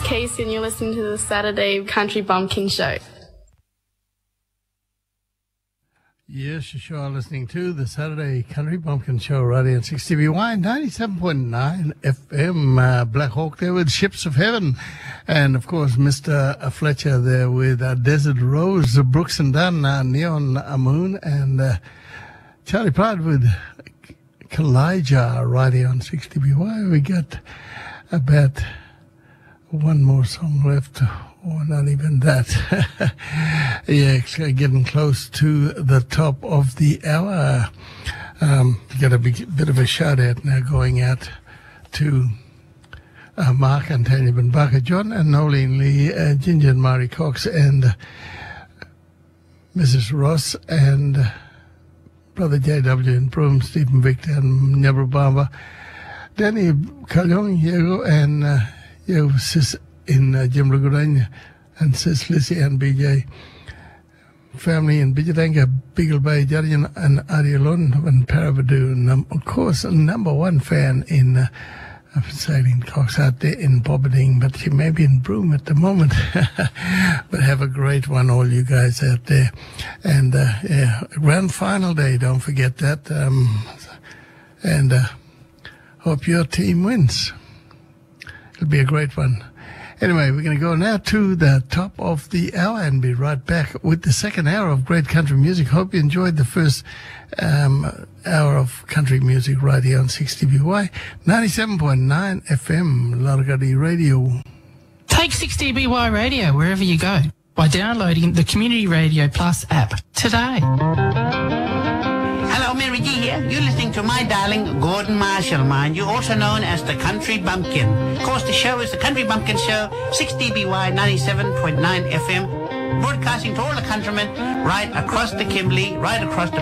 Casey and you're listening to the Saturday Country Bumpkin Show. Yes, you sure are listening to the Saturday Country Bumpkin Show right here on 6TBY 97.9 FM. Black Hawk there with Ships of Heaven. And, of course, Mr. Fletcher there with Desert Rose, Brooks and Dunn, Neon Moon, and Charlie Pride with Kalijah right here on 6TBY. We got about one more song left. Or not even that. Yeah, it's getting close to the top of the hour. Got a bit of a shout out now going out to Mark and Tanya Benbaka, John and Nolene Lee, Ginger and Mari Cox, and Mrs. Ross, and Brother JW and Broome, Stephen Victor and Nyabra Bamba, Danny Kalyong, Yego, and Yego Sis in Jim Ruguranya, and Sis Lissy and BJ family in Bijadanga, Beagle Bay, Jarian and Arielon and Paravadu, and of course number one fan in sailing Cox out there in Bobberding, but she may be in Broome at the moment. But have a great one, all you guys out there. And yeah, grand final day, don't forget that. And hope your team wins. It'll be a great one. Anyway, we're going to go now to the top of the hour and be right back with the second hour of great country music. Hope you enjoyed the first hour of country music right here on 6TBY 97.9 FM, Largadi Radio. Take 6TBY Radio wherever you go by downloading the Community Radio Plus app today. Hello, Mary G here. You're listening to my darling Gordon Marshall, man. You're also known as the Country Bumpkin. Of course, the show is the Country Bumpkin Show, 6TBY 97.9 FM, broadcasting to all the countrymen right across the Kimberley, right across the